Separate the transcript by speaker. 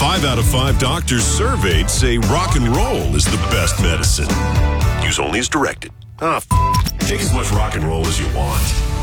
Speaker 1: 5 out of 5 doctors surveyed say rock and roll is the best medicine. Use only as directed. Take as much rock and roll as you want.